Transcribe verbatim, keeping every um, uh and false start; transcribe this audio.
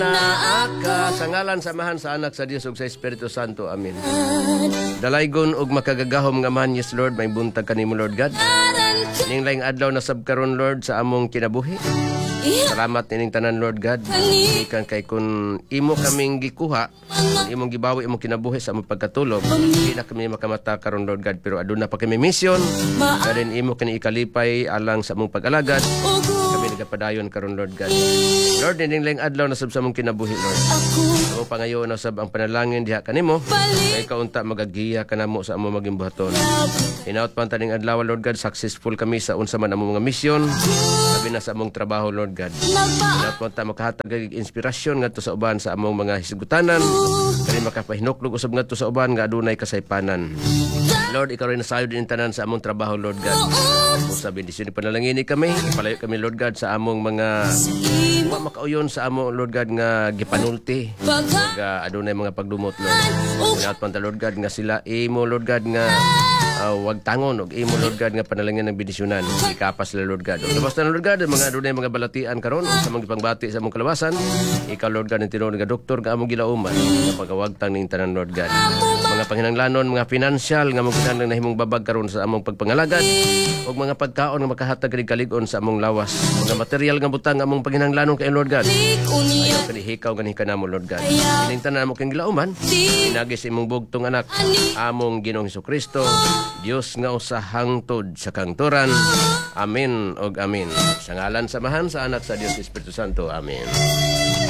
Naaka sa ngalan samahan sa anak sa Dios ug sa Espiritu Santo. Amen. Dalaygon ug makagagahom nga man, yes Lord, may buntag kanimo Lord God. Ning laing adlaw na sabkaron Lord sa among kinabuhi. Salamat nining tanan Lord God. Ikan kay kun imo kaming gikuha, kun imong gibawi imong kinabuhi sa among pagkatulog, di na kami makamata karon Lord God, pero aduna pa kami mission. Kadin imo kini ikalipay alang sa among pag-alagad. Kami nagapadayon karon Lord God. Lord, nining laing adlaw na sab sa among kinabuhi Lord. Amo pangayo na sab ang panalangin diha kanimo. Kay kaunta magagiya kanamo sa among maging buhaton. Hinaut pa taning adlaw Lord God, successful kami sa unsa man among mga mission. Sabi na sa among trabaho Lord God. Hinaut pa ta makahatag og inspirasyon ngadto sa uban sa among mga hisgutanan. Kani makapahinuklog usab ngadto sa uban nga adunay kasaypanan. Lord, ikaw rin nasayod din tanan sa among trabaho Lord God. Kung sa bendisyon ni panalangini kami, ipalayo kami Lord God sa among mga wa makauyon sa among Lord God nga gipanulti. Nga adunay mga pagdumot Lord. Hinaut pa ta Lord God nga sila imo Lord God nga uh, wag tangon og imo Lord God nga panalangin ng bendisyonan. Ikapas sila Lord God. Labas na Lord God mga adunay mga balatian karon sa mga pangbati sa among kalawasan. Ikaw Lord God ang tinuod nga doktor nga among gilauman sa pagawagtang ning tanan Lord God. Mga panginahanglanon, mga financial nga mong kinahanglan nahimong babag karon sa among pagpangalagad ug mga pagkaon nga makahatag kini kalig-on sa among lawas. Mga material nga butang nga among panginahanglanon kay Lord God. Ayaw kani hikaw ganin kanamo Lord God. Kining tanan mo kang gilauman, pinagi sa imong bugtong anak, among Ginoong Hesukristo, Dios nga usa hangtod sa kangturan. Amen og amen. Sa ngalan samahan sa anak sa Dios Espiritu Santo. Amen.